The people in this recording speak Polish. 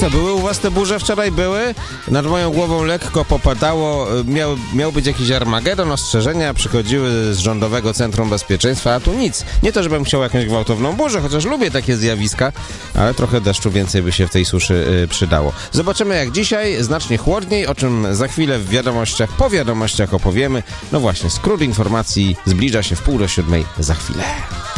co, były u was te burze wczoraj? Były? Nad moją głową lekko popadało, miał być jakiś Armagedon, ostrzeżenia przychodziły z Rządowego Centrum Bezpieczeństwa, a tu nic. Nie to, żebym chciał jakąś gwałtowną burzę, chociaż lubię takie zjawiska, ale trochę deszczu więcej by się w tej suszy przydało. Zobaczymy jak dzisiaj, znacznie chłodniej, o czym za chwilę po wiadomościach opowiemy. No właśnie, skrót informacji zbliża się w 6:30 za chwilę.